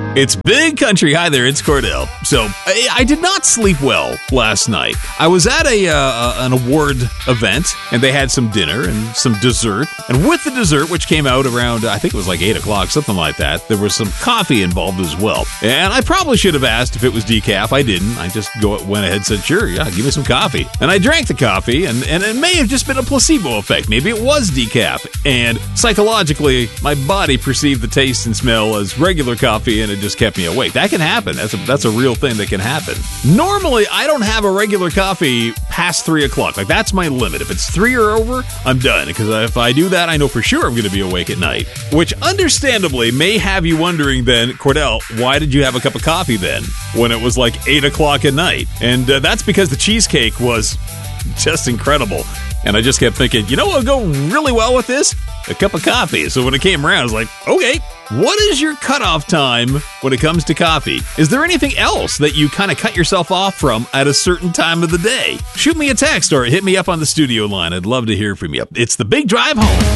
It's Big Country. Hi there, it's Cordell. So, I did not sleep well last night. I was at an award event, and they had some dinner and some dessert. And with the dessert, which came out around, I think it was like 8 o'clock, something like that, there was some coffee involved as well. And I probably should have asked if it was decaf. I didn't. I just went ahead and said, sure, yeah, give me some coffee. And I drank the coffee, and it may have just been a placebo effect. Maybe it was decaf. And psychologically, my body perceived the taste and smell as regular coffee, and it just kept me awake. That can happen. That's a real thing that can happen. Normally, I don't have a regular coffee past 3 o'clock. Like, that's my limit. If it's 3 or over, I'm done. Because if I do that, I know for sure I'm going to be awake at night. Which, understandably, may have you wondering then, Cordell, why did you have a cup of coffee then when it was like 8 o'clock at night? And that's because the cheesecake was just incredible. And I just kept thinking, you know what would go really well with this? A cup of coffee. So when it came around, I was like, okay, what is your cutoff time when it comes to coffee? Is there anything else that you kind of cut yourself off from at a certain time of the day? Shoot me a text or hit me up on the studio line. I'd love to hear from you. It's the Big Drive Home.